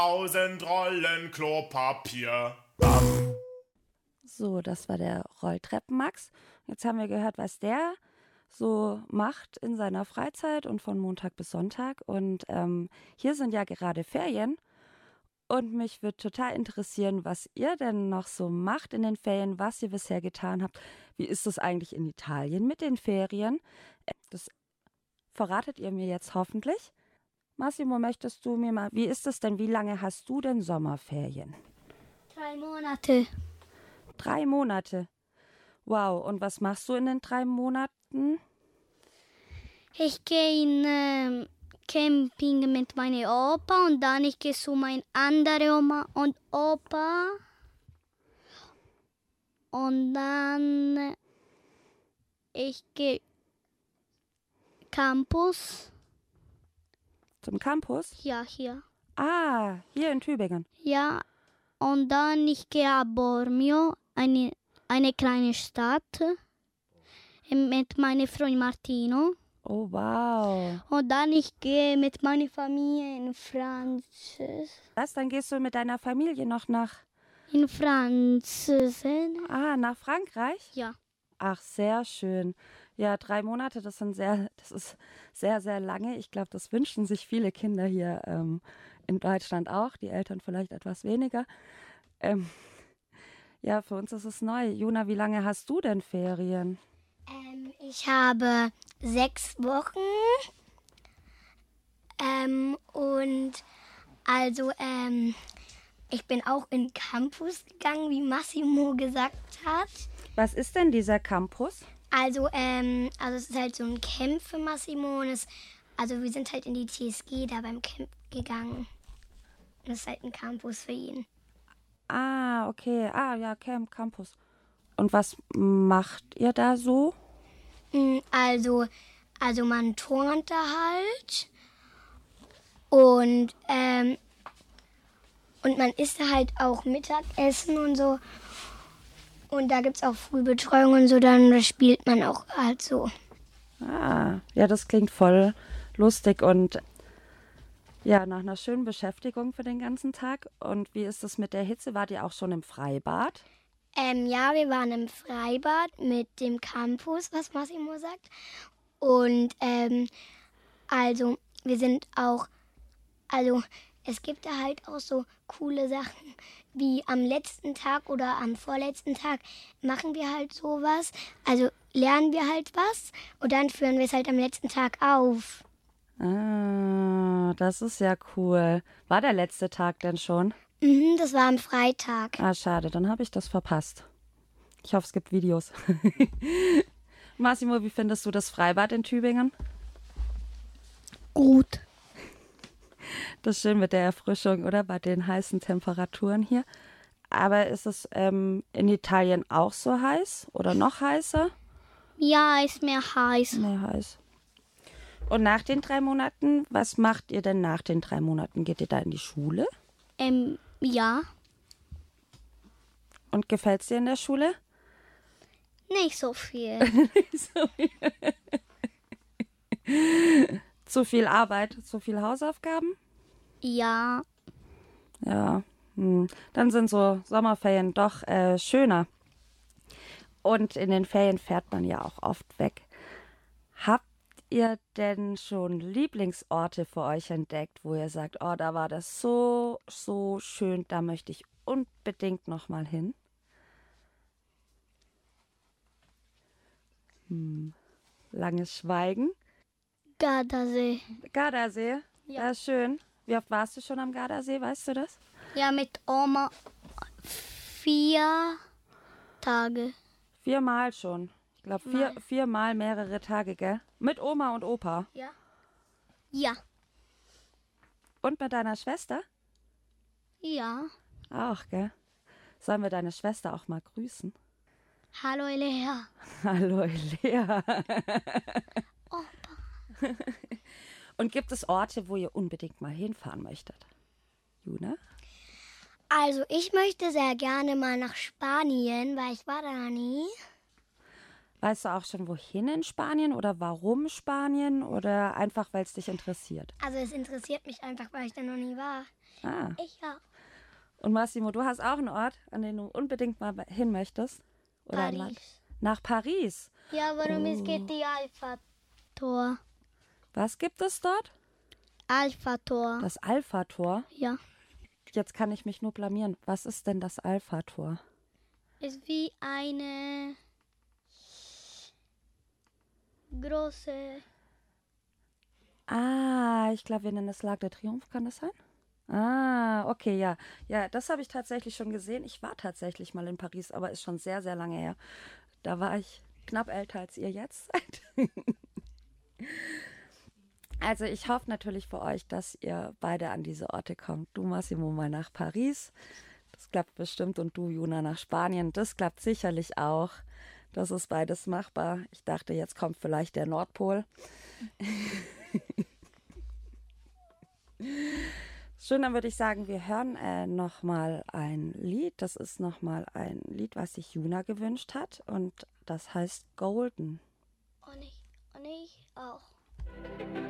1000 Rollen Klopapier. So, das war der Rolltreppen-Max. Jetzt haben wir gehört, was der so macht in seiner Freizeit und von Montag bis Sonntag. Und hier sind ja gerade Ferien. Und mich würde total interessieren, was ihr denn noch so macht in den Ferien, was ihr bisher getan habt. Wie ist es eigentlich in Italien mit den Ferien? Das verratet ihr mir jetzt hoffentlich. Massimo, möchtest du mir mal, wie ist es denn, wie lange hast du denn Sommerferien? 3 Monate. 3 Monate. Wow, und was machst du in den 3 Monaten? Ich gehe in Camping mit meinem Opa und dann ich gehe zu meiner anderen Oma und Opa. Und dann ich gehe Campus. Zum Campus? Ja, hier. Ah, hier in Tübingen. Ja, und dann ich gehe a Bormio, eine kleine Stadt, mit meinem Freund Martino. Oh, wow. Und dann ich gehe mit meiner Familie in Was, dann gehst du mit deiner Familie noch nach Franzosen. nach Frankreich? Ja. Ach, sehr schön. Ja, 3 Monate, das ist sehr, sehr lange. Ich glaube, das wünschen sich viele Kinder hier in Deutschland auch, die Eltern vielleicht etwas weniger. Ja, für uns ist es neu. Juna, wie lange hast du denn Ferien? Ich habe 6 Wochen. Und also, ich bin auch in Campus gegangen, wie Massimo gesagt hat. Was ist denn dieser Campus? Also es ist halt so ein Camp für Massimo und also wir sind halt in die TSG da beim Camp gegangen. Das ist halt ein Campus für ihn. Ah, okay. Ah, ja, Campus. Und was macht ihr da so? Also man turnt da halt und man isst da halt auch Mittagessen und so. Und da gibt es auch Frühbetreuung und so, dann spielt man auch halt so. Ah, ja, das klingt voll lustig und ja, nach einer schönen Beschäftigung für den ganzen Tag. Und wie ist es mit der Hitze? Wart ihr auch schon im Freibad? Ja, wir waren im Freibad mit dem Campus, was Massimo sagt. Und also wir sind auch, also es gibt da halt auch so coole Sachen, wie am letzten Tag oder am vorletzten Tag machen wir halt sowas. Also lernen wir halt was und dann führen wir es halt am letzten Tag auf. Ah, das ist ja cool. War der letzte Tag denn schon? Das war am Freitag. Ah, schade, dann habe ich das verpasst. Ich hoffe, es gibt Videos. Massimo, wie findest du das Freibad in Tübingen? Gut. Das ist schön mit der Erfrischung, oder? Bei den heißen Temperaturen hier. Aber ist es in Italien auch so heiß oder noch heißer? Ja, ist mehr heiß. Mehr heiß. Und nach den 3 Monaten, was macht ihr denn nach den 3 Monaten? Geht ihr da in die Schule? Ja. Und gefällt es dir in der Schule? Nicht so viel. Zu viel Arbeit, zu viel Hausaufgaben? Ja. Ja, dann sind so Sommerferien doch schöner. Und in den Ferien fährt man ja auch oft weg. Habt ihr denn schon Lieblingsorte für euch entdeckt, wo ihr sagt, oh, da war das so, so schön, da möchte ich unbedingt noch mal hin? Langes Schweigen. Gardasee. Gardasee, Ja. das ist schön. Wie oft warst du schon am Gardasee, weißt du das? Ja, mit Oma 4 Tage. 4-mal schon. Ich glaube, 4-mal mehrere Tage, gell? Mit Oma und Opa. Ja. Ja. Und mit deiner Schwester? Ja. Auch, gell? Sollen wir deine Schwester auch mal grüßen? Hallo Elea. Hallo, Elea. Opa. Und gibt es Orte, wo ihr unbedingt mal hinfahren möchtet? Juna? Also ich möchte sehr gerne mal nach Spanien, weil ich war da noch nie. Weißt du auch schon, wohin in Spanien oder warum Spanien oder einfach, weil es dich interessiert? Also es interessiert mich einfach, weil ich da noch nie war. Ah. Ich auch. Und Massimo, du hast auch einen Ort, an den du unbedingt mal hin möchtest? Oder ein Land? Paris. Nach Paris. Ja, warum es geht die Alpha-Tor? Was gibt es dort? Alpha-Tor. Das Alpha-Tor. Ja. Jetzt kann ich mich nur blamieren. Was ist denn das Alpha-Tor? Ist wie eine große. Ich glaube, wir nennen es Lag der Triumph, kann das sein? Okay, ja. Ja, das habe ich tatsächlich schon gesehen. Ich war tatsächlich mal in Paris, aber ist schon sehr, sehr lange her. Da war ich knapp älter als ihr jetzt seid. Also ich hoffe natürlich für euch, dass ihr beide an diese Orte kommt. Du, Massimo, mal nach Paris. Das klappt bestimmt. Und du, Juna, nach Spanien. Das klappt sicherlich auch. Das ist beides machbar. Ich dachte, jetzt kommt vielleicht der Nordpol. Schön, dann würde ich sagen, wir hören nochmal ein Lied. Das ist nochmal ein Lied, was sich Juna gewünscht hat. Und das heißt Golden. Und ich auch.